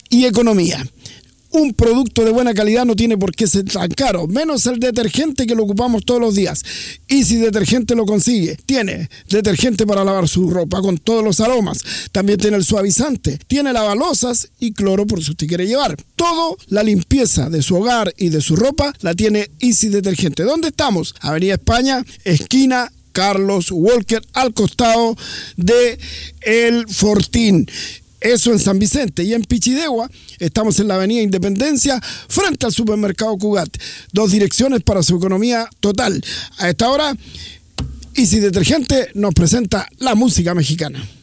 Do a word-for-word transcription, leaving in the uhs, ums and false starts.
y economía. Un producto de buena calidad no tiene por qué ser tan caro, menos el detergente que lo ocupamos todos los días. Easy Detergente lo consigue. Tiene detergente para lavar su ropa con todos los aromas. También tiene el suavizante, tiene lavalosas y cloro por si usted quiere llevar. Todo la limpieza de su hogar y de su ropa la tiene Easy Detergente. ¿Dónde estamos? Avenida España, esquina Carlos Walker, al costado de El Fortín. Eso en San Vicente. Y en Pichidegua estamos en la avenida Independencia, frente al supermercado Cugat. Dos direcciones para su economía total. A esta hora, Easy Detergente nos presenta la música mexicana.